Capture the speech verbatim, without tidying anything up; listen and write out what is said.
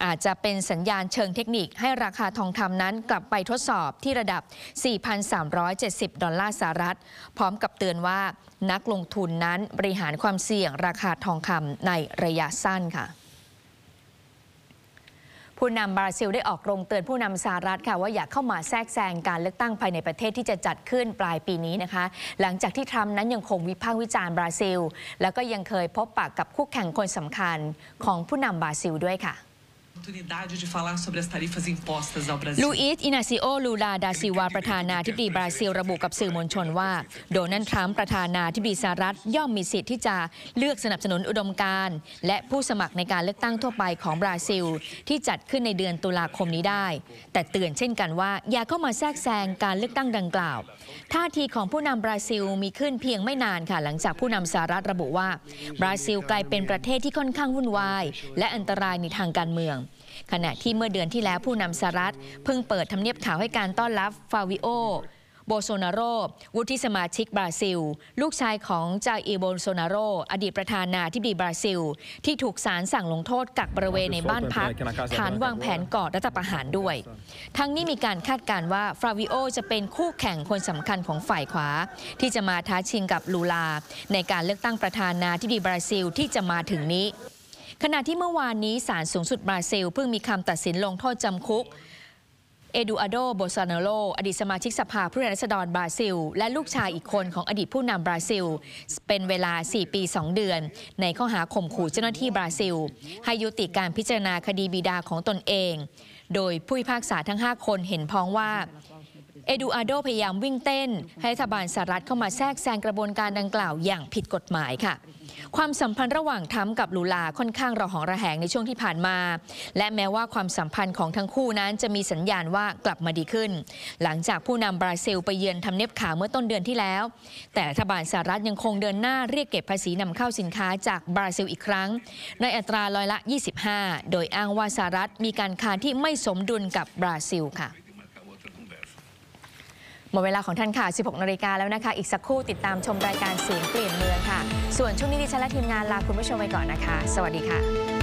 อาจจะเป็นสัญญาณเชิงเทคนิคให้ราคาทองคำนั้นกลับไปทดสอบที่ระดับ สี่พันสามร้อยเจ็ดสิบ ดอลลาร์สหรัฐพร้อมกับเตือนว่านักลงทุนนั้นบริหารความเสี่ยงราคาทองคำในระยะสั้นค่ะผู้นำบราซิลได้ออกโรงเตือนผู้นำสหรัฐค่ะว่าอย่าเข้ามาแทรกแซงการเลือกตั้งภายในประเทศที่จะจัดขึ้นปลายปีนี้นะคะหลังจากที่ทรัมป์นั้นยังคงวิพากษ์วิจารณ์บราซิลแล้วก็ยังเคยพบปะกับคู่แข่งคนสำคัญของผู้นำบราซิลด้วยค่ะลูอิส อินาซิโอ ลูลา ดาซิลวาประธานาธิบดีบราซิลระบุกับสื่อมวลชนว่าโดนัลด์ ทรัมป์ประธานาธิบดีสหรัฐย่อมมีสิทธิ์ที่จะเลือกสนับสนุนอุดมการณ์และผู้สมัครในการเลือกตั้งทั่วไปของบราซิลที่จัดขึ้นในเดือนตุลาคมนี้ได้แต่เตือนเช่นกันว่าอย่าเข้ามาแทรกแซงการเลือกตั้งดังกล่าวท่าทีของผู้นำบราซิลมีขึ้นเพียงไม่นานค่ะหลังจากผู้นำสหรัฐระบุว่าบราซิลกลายเป็นประเทศที่ค่อนข้างวุ่นวายและอันตรายในทางการเมืองขณะที่เมื่อเดือนที่แล้วผู้นำสหรัฐเพิ่งเปิดทำเนียบขาวให้การต้อนรับฟาวิโอโบโซนาโรวุฒิสมาชิกบราซิลลูกชายของจาอิร์ โบโซนาโรอดีตประธานาธิบดีบราซิลที่ถูกศาลสั่งลงโทษกักบริเวณในบ้านพักฐานวางแผนก่อรัฐประหารด้วยทั้งนี้มีการคาดการณ์ว่าฟาวิโอจะเป็นคู่แข่งคนสำคัญของฝ่ายขวาที่จะมาท้าชิงกับลูลาในการเลือกตั้งประธานาธิบดีบราซิลที่จะมาถึงนี้ขณะที่เมื่อวานนี้ศาลสูงสุดบราซิลเพิ่งมีคำตัดสินลงโทษจำคุกเอดูอาโด โบซานาโรอดีตสมาชิกสภาผู้แทนราษฎรบราซิลและลูกชายอีกคนของอดีตผู้นำบราซิลเป็นเวลาสี่ปีสองเดือนในข้อหาข่มขู่เจ้าหน้าที่บราซิลให้ยุติการพิจารณาคดีบิดาของตนเองโดยผู้พิพากษาทั้งห้าคนเห็นพ้องว่าเอดูอาโดพยายามวิ่งเต้นให้รัฐบาลสหรัฐเข้ามาแทรกแซงกระบวนการดังกล่าวอย่างผิดกฎหมายค่ะความสัมพันธ์ระหว่างทรัมป์กับลูลาค่อนข้างระหองระแหงในช่วงที่ผ่านมาและแม้ว่าความสัมพันธ์ของทั้งคู่นั้นจะมีสัญญาณว่ากลับมาดีขึ้นหลังจากผู้นำบราซิลไปเยือนทำเนียบขาวเมื่อต้นเดือนที่แล้วแต่รัฐบาลสหรัฐยังคงเดินหน้าเรียกเก็บภาษีนำเข้าสินค้าจากบราซิลอีกครั้งในอัตราร้อยละยี่สิบห้าโดยอ้างว่าสหรัฐมีการค้าที่ไม่สมดุลกับบราซิลค่ะหมดเวลาของท่านค่ะ สิบหกนาฬิกาแล้วนะคะอีกสักครู่ติดตามชมรายการเสียงเปลี่ยนเมืองค่ะส่วนช่วงนี้ดิฉันและทีมงานลาคุณผู้ชมไปก่อนนะคะสวัสดีค่ะ